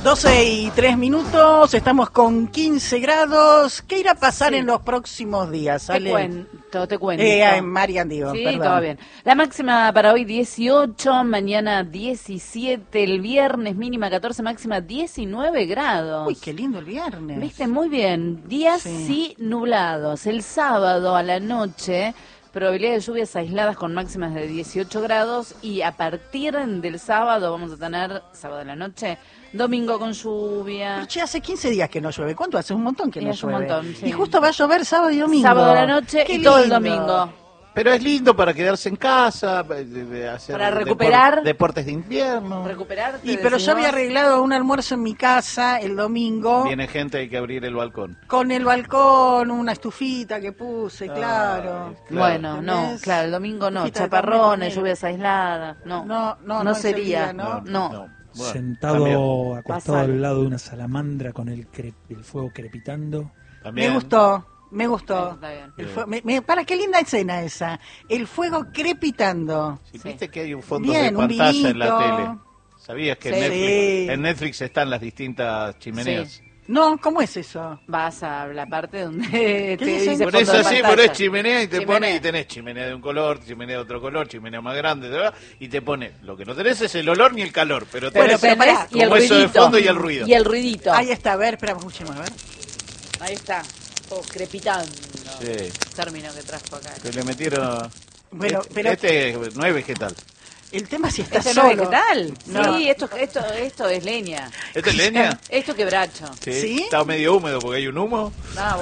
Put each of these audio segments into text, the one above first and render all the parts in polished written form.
12:03, estamos con 15 grados. ¿Qué irá a pasar en los próximos días? Te cuento. Marian, digo, sí, perdón. todo bien. La máxima para hoy 18, mañana 17, el viernes mínima 14, máxima 19 grados. Uy, qué lindo el viernes. Viste, muy bien. Días sí nublados. El sábado a la noche, probabilidad de lluvias aisladas con máximas de 18 grados y a partir del sábado vamos a tener, sábado a la noche, domingo con lluvia. Pero che, hace 15 días que no llueve. ¿Cuánto hace? Un montón que no hace un llueve. montón, sí. Y justo va a llover sábado y domingo. Sábado a la noche y todo el domingo. Pero es lindo para quedarse en casa, hacer para recuperar deportes de invierno. Recuperarte. Pero yo había arreglado un almuerzo en mi casa el domingo. Viene gente, hay que abrir el balcón. Con el balcón, una estufita que puse, claro. Bueno, ¿entendés? no, claro, el domingo no, Estufita de chaparrones, carne. lluvias aisladas, no sería, ¿no? Bueno, sentado, también. acostado al lado de una salamandra con el fuego crepitando. También. Me gustó. Está bien. Para qué linda escena esa. El fuego crepitando. Sí, viste que hay un fondo Bien, de un pantalla vinito. en la tele. ¿Sabías que Sí. en Netflix están las distintas chimeneas? Sí. No, ¿cómo es eso? Vas a la parte donde te dicen? dice Por fondo eso de sí, pantalla. pero es chimenea y te Chimenea. pone y tenés chimenea de un color, chimenea de otro color, chimenea más grande, ¿verdad? Y te pone, lo que no tenés es el olor ni el calor, pero tenés pero tenés pará, y el como eso de ruidito. fondo y el ruido. Y el ruidito. Ahí está, a ver, espera, escuchemos, a ver. Ahí está, todo crepitando. Sí. Término que trajo acá. Que le metieron... Bueno, pero Este no es vegetal. el tema si está ¿Esto no es solo. vegetal? No. Sí, esto es leña. ¿Este es leña? Esto es quebracho. ¿Sí? Está medio húmedo porque hay un humo. Ah,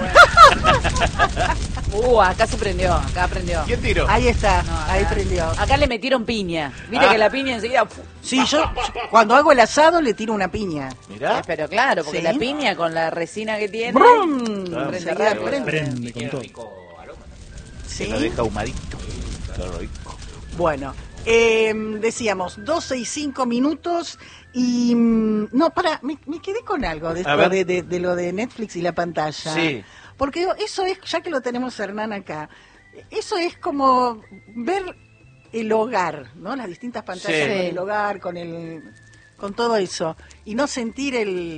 bueno. Acá se prendió, acá prendió. ¿Quién tiró? Ahí está, No, ahí acá- prendió. Acá le metieron piña. Viste que la piña enseguida... Sí, yo cuando hago el asado le tiro una piña. Mirá. Pero claro, porque Sí. la piña con la resina que tiene... ¡Brum! Claro, Prende Enseguida rápido. prende. Prende con todo. Sí. Que lo deja humadito. Qué rico. Bueno, decíamos 12:05 y no, me quedé con algo de A esto ver. de lo de Netflix y la pantalla. Sí. Porque digo, eso es, ya que lo tenemos a Hernán acá, eso es como ver el hogar, ¿no? Las distintas pantallas Sí. con el hogar, con todo eso, y no sentir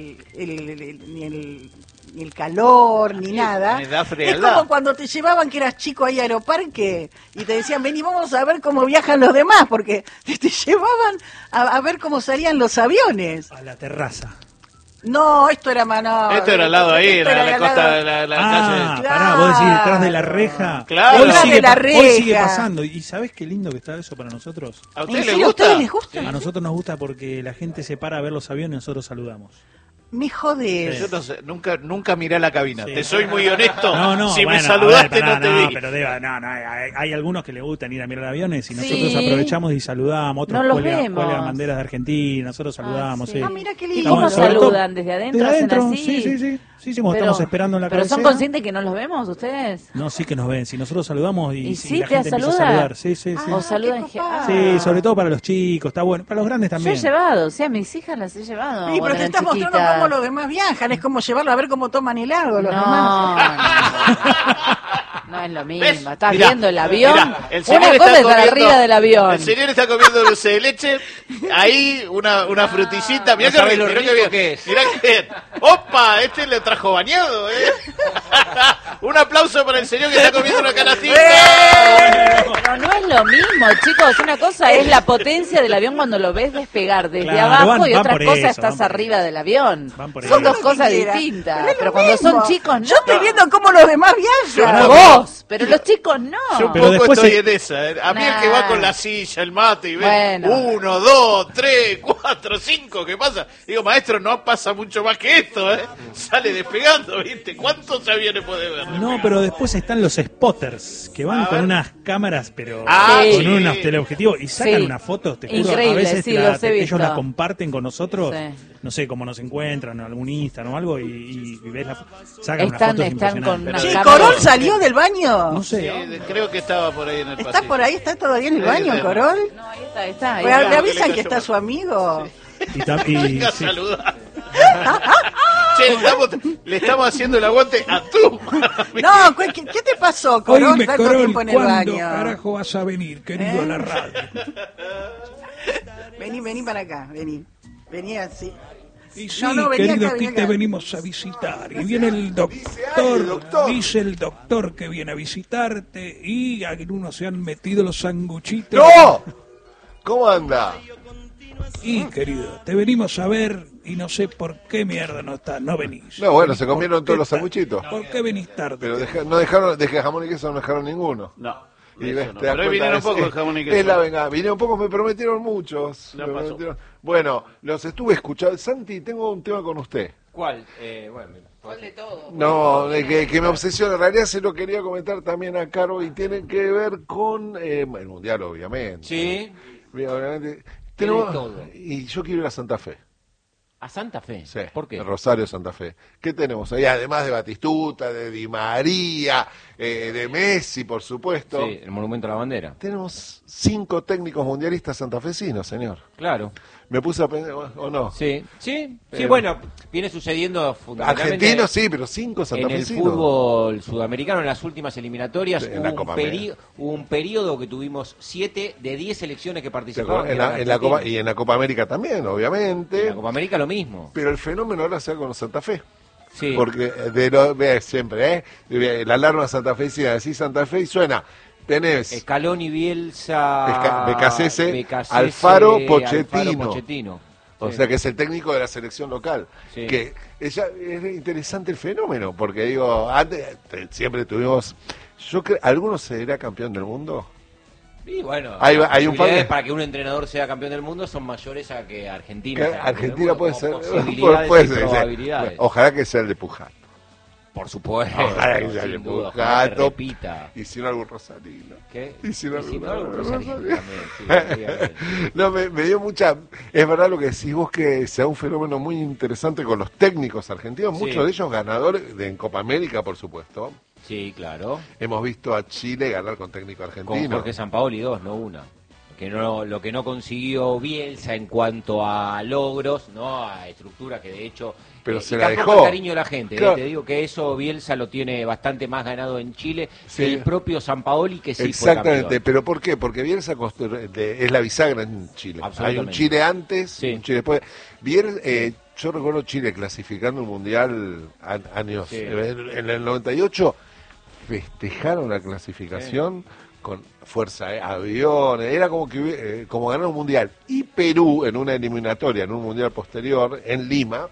ni el calor, ni nada. me da Es frialdad. como cuando te llevaban que eras chico ahí a Aeroparque y te decían, vení, vamos a ver cómo viajan los demás, porque te llevaban a ver cómo salían los aviones. A la terraza. No, esto era Manó. Esto era al lado ahí, Esto era era la al costa lado. de la Ah, calle. pará, vos decís detrás de la reja. Claro. Hoy Detrás sigue, de la hoy sigue reja. pasando. ¿Y sabés qué lindo que está eso para nosotros? ¿A ¿En usted le serio? ¿A gusta? ustedes les gusta? A nosotros nos gusta porque la gente se para a ver los aviones y nosotros saludamos. Me jodés. Yo no sé, nunca miré a la cabina. Sí. Te soy muy honesto. No, si bueno, me saludaste, a ver, pará, no te vi. Pero hay algunos que les gustan ir a mirar aviones y Sí. nosotros aprovechamos y saludamos. Otros No los cuelgan vemos. banderas de Argentina, nosotros saludamos. sí. sí. Ah, mira qué ¿Y lindo. cómo Sobre todo- saludan? ¿Desde adentro? Desde ¿Hacen adentro, así? sí, como estamos esperando en la ¿Pero cabecera. son conscientes que no los vemos ustedes? No, sí que nos ven. Si nosotros saludamos y sí, la te gente empieza a saluda. saludar. Sí, sí, sí. O saludan... qué copado. Sí, sobre todo para los chicos, está bueno. Para los grandes Yo he también. llevado, o sea, mis hijas las he llevado. Sí, pero cuando te eran estás mostrando chiquitas. cómo los demás viajan, es como llevarlo a ver cómo toman helado los demás. No es lo ¿Ves? mismo. Estás Mirá, viendo el avión. mirá, el señor Una está cosa es estar comiendo- arriba del avión. El señor está comiendo dulce de leche. Ahí una frutillita. Mirá no sabe bien, lo mirá rico bien. que es. Mirá que bien. ¡Opa! Este le trajo bañado, Un aplauso para el señor que está comiendo una canastita. Pero no es lo mismo, chicos. Una cosa es la potencia del avión cuando lo ves despegar desde Claro, abajo y van otra por cosa eso, estás van por arriba del avión. Van por Son eso. dos cosas Quiera. distintas. Pero es Pero lo cuando son mismo. chicos, no. Yo estoy viendo cómo los demás viajan. Yo- Vos, pero los chicos no. Yo un Pero poco después estoy se- en esa. A mí el Nah. que va con la silla, el mate y ve Bueno. 1, 2, 3, 4, 5, ¿qué pasa? Digo, maestro, no pasa mucho más que esto, Sale despegando, ¿viste? ¿Cuántos aviones puede ver? No, pero después están los spotters, que van A con ver. unas cámaras, pero Ah, Sí. con sí. unos teleobjetivos y sacan Sí. unas fotos, te juro, Increíble, a veces sí, los he ellos visto. la comparten con nosotros, Sí. no sé, cómo nos encuentran, en algún Instagram o algo, y ves sacan unas Están- fotos están con impresionantes. una Che, cámara. ¿Corol salió del baño? No Sí, sé, creo que estaba por ahí en el ¿Está pasillo. por ahí? ¿Está todavía en el Ahí baño, está. Corol? No, ahí está, ahí está. Ahí Pues, está. ¿le avisan que le que está cayó su amigo? y Venga a sí. saludar. Che, le estamos haciendo el aguante a tú. No, ¿qué te pasó, Corol? Oíme, Tanto Corol, tiempo en el ¿cuándo baño. carajo vas a venir, querido, a la radio? Vení para acá, vení. Vení así. Y sí, No, venía querido, acá, aquí venía te acá. venimos a visitar. Y viene el doctor, dice el doctor que viene a visitarte y algunos se han metido los sanguchitos. ¡No! ¿Cómo anda? Y querido, te venimos a ver y no sé por qué mierda no venís. No, bueno, se comieron ¿Por todos qué los ta- sanguchitos. ¿Por qué venís tarde? Pero no dejaron, de jamón y queso no dejaron ninguno. No. Y eso ves, no. te das Pero hoy cuenta, vinieron pocos jamón y queso. Es la venganza. Vinieron pocos, me prometieron muchos. Ya Me pasó. prometieron. Bueno, los estuve escuchando. Santi, tengo un tema con usted. ¿Cuál? Bueno, ¿Cuál de todo? No, que me obsesiona. En realidad se lo quería comentar también a Caro y tiene que ver con el Mundial, obviamente. sí, Obviamente. Tiene todo. Y yo quiero ir a Santa Fe. a Santa Fe. Sí, ¿Por qué? de Rosario, Santa Fe. ¿Qué tenemos ahí? Además de Batistuta, de Di María, de Messi, por supuesto. Sí, el Monumento a la Bandera. Tenemos 5 técnicos mundialistas santafesinos, señor. Claro. Me puse a pensar, ¿o no? Sí, bueno, viene sucediendo fundamentalmente Argentinos sí, pero 5 en el santafesinos. fútbol sudamericano en las últimas eliminatorias. En la Copa América. Hubo un periodo que tuvimos 7 de 10 selecciones que ¿Te participaban. acuerdas? que eran En la Copa, argentinos. y en la Copa América también, obviamente. En la Copa América lo mismo. Pero el fenómeno ahora se da con Santa Fe. Sí. Porque ve siempre, la alarma santafesina, decís Santa Fe y suena. Tenés Scaloni, Bielsa, Becasese, Alfaro, Pochettino. Pochettino. O Sí. sea que es el técnico de la selección local. Sí. Que es interesante el fenómeno, porque digo, antes siempre tuvimos. ¿Alguno será campeón del mundo? Y bueno, Hay las un par de- posibilidades para que un entrenador sea campeón del mundo son mayores a que Argentina. Que sea campeón del Argentina mundo, puede como ser. posibilidades puede y ser, sí. probabilidades. Bueno, ojalá que sea el de Pujar. Por supuesto. Ojalá que sea el de sin duda, ojalá que Pujar. repita. Y si no algún rosarino. ¿Qué? Y si no algún algo rosarino. Rosario también, sí, obviamente. No, me dio mucha. Es verdad lo que decís vos, que sea un fenómeno muy interesante con los técnicos argentinos, Sí. muchos de ellos ganadores en Copa América, por supuesto. Sí, claro. Hemos visto a Chile ganar con técnico Con argentino. Jorge Sampaoli 2, no una. Lo que no consiguió Bielsa en cuanto a logros, no a estructura, que de hecho Pero y se la tampoco dejó. el cariño de la gente. Claro. Te digo que eso Bielsa lo tiene bastante más ganado en Chile Sí. que el propio Sampaoli, que sí fue Exactamente, campeón. pero ¿por qué? Porque Bielsa es la bisagra en Chile. Hay un Absolutamente. Chile antes, Sí. un Chile después. Yo recuerdo Chile clasificando un mundial años. Sí. En el 98 festejaron la clasificación con fuerza, aviones, era como que como ganar un mundial. Y Perú en una eliminatoria, en un mundial posterior, en Lima,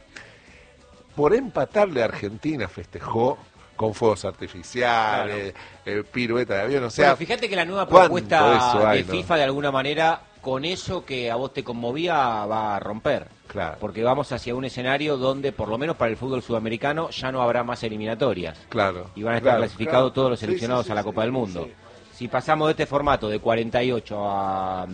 por empatarle a Argentina festejó con fuegos artificiales, pirueta de avión, o sea, Bueno, fíjate que la nueva ¿cuánto propuesta eso hay, de no? FIFA de alguna manera, con eso que a vos te conmovía, va a romper. Claro. Porque vamos hacia un escenario donde, por lo menos para el fútbol sudamericano, ya no habrá más eliminatorias. claro. Y van a estar claro, clasificados claro. todos los Sí, seleccionados sí, a la sí, Copa del sí, Mundo. sí. Si pasamos de este formato de 48 a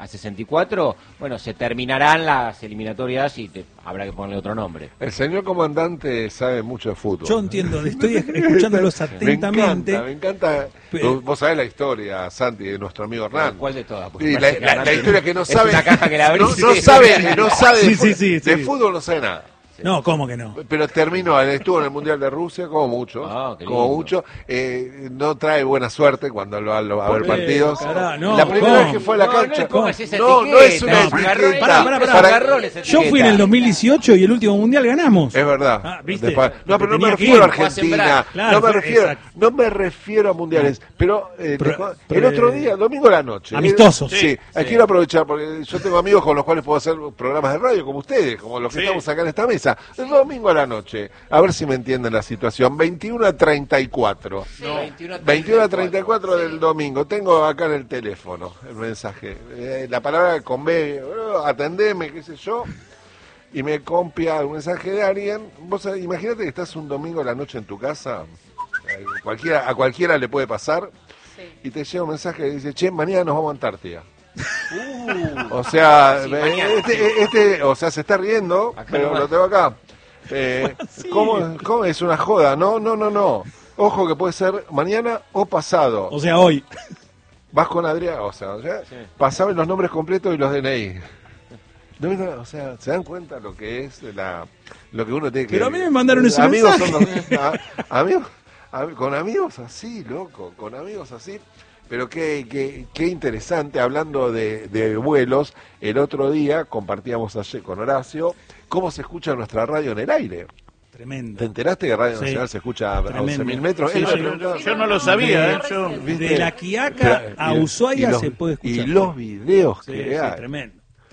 64, bueno, se terminarán las eliminatorias y habrá que ponerle otro nombre. El señor comandante sabe mucho de fútbol. Yo entiendo, estoy escuchándolos atentamente. Me encanta. Pero- Vos sabés la historia, Santi, de nuestro amigo Hernán. ¿Cuál de todas? Porque Sí, parece que la Hernán historia que no es sabe. una caja que la abrís. no sabe Sí, de, sí, sí, de sí. fútbol, no sabe nada. No, ¿cómo que no? Pero terminó, estuvo en el Mundial de Rusia, como muchos, Ah, qué como lindo. mucho. No trae buena suerte cuando va a ver partidos. cará, no, la primera ¿cómo? vez que fue a la No, cancha. no le pongas esa no etiqueta. es una No, agarró etiqueta. esa- Pará, eso pará. agarró esa Yo fui en etiqueta. el 2018 y el último mundial ganamos. Es verdad. Ah, ¿viste? Después- no, pero no me Tenía que refiero a ir. Fue a Argentina. sembrar. Claro, no, fue- exacto. no me refiero a mundiales. Pero, Pero- el otro día, domingo a la noche. Amistosos. Sí, quiero aprovechar porque yo tengo amigos con los cuales puedo hacer programas de radio como ustedes, como los que Sí. estamos acá en esta mesa. El domingo a la noche. A ver si me entienden la situación. 21 a 34. No. 21 a 34 del domingo. Tengo acá en el teléfono el mensaje. La palabra con B, atendeme, qué sé yo. Y me copia un mensaje de alguien. Vos imagínate que estás un domingo a la noche en tu casa. A cualquiera le puede pasar. Y te llega un mensaje que dice, che, mañana nos vamos a Antártida. O sea, Sí, mañana, o sea, se está riendo, Acá pero nomás. lo tengo acá. ¿Cómo es una joda? No. Ojo que puede ser mañana o pasado. O sea, hoy. Vas con Adrián, o sea, Sí. pasame los nombres completos y los DNI. O sea, ¿se dan cuenta lo que es lo que uno tiene que... Pero a mí me mandaron ese amigos mensaje. amigos, con amigos así, loco, con amigos así. Pero qué interesante, hablando de vuelos, el otro día compartíamos ayer con Horacio cómo se escucha nuestra radio en el aire. Tremendo. ¿Te enteraste que Radio Nacional se escucha a 11.000 metros? Sí, Yo no lo sabía, de La Quiaca a Ushuaia se puede escuchar. Y los videos Sí, que hay. tremendo.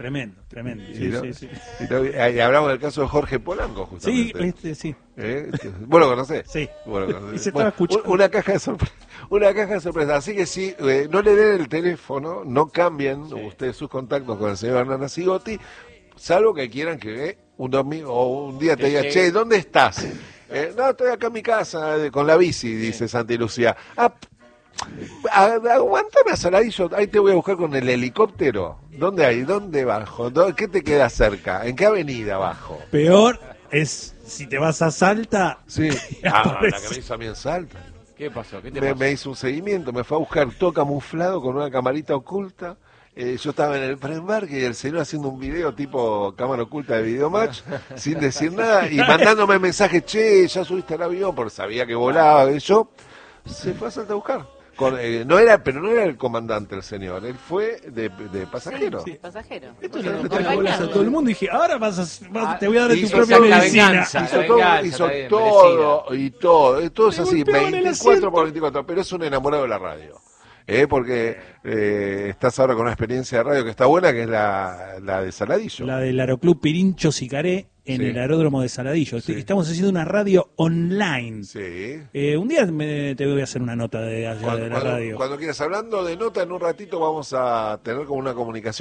Y hablamos del caso de Jorge Polanco, justamente. Sí. ¿Vos lo conocés? Sí. Vos lo conocés. Y se estaba escuchando. Una caja de sorpresa. Así que sí, no le den el teléfono, no cambien ustedes sus contactos con el señor Hernán Sigotti, salvo que quieran que un domingo o un día te diga, che, ¿dónde estás? No, estoy acá en mi casa con la bici, dice Santi Lucía. Aguántame a Saladillo, ahí te voy a buscar con el helicóptero. ¿Dónde hay? ¿Dónde bajo? ¿Qué te queda cerca? ¿En qué avenida bajo? Peor es si te vas a Salta. Sí. La que me hizo a mí en Salta. ¿Qué pasó? ¿Qué te pasó? Me hizo un seguimiento, me fue a buscar todo camuflado con una camarita oculta. Yo estaba en el preembarque y el señor haciendo un video tipo cámara oculta de Videomatch, sin decir nada, y mandándome mensajes, che, ya subiste al avión, porque sabía que volaba, y yo, se fue a Salta a buscar. Pero no era el comandante el señor, él fue de pasajero. Sí, pasajero. Esto es lo que te las bolas a todo el mundo. Y dije, ahora te voy a dar de tu hizo propia la medicina. venganza. Hizo bien, todo, y todo es así, golpeaban el 24 por 24, pero es un enamorado de la radio. Porque estás ahora con una experiencia de radio que está buena, que es la de Saladillo. La del Aeroclub Pirincho Sicaré en el aeródromo de Saladillo. Sí. Estamos haciendo una radio online. Sí. Un día te voy a hacer una nota de la radio. Cuando quieras, hablando de nota, en un ratito vamos a tener como una comunicación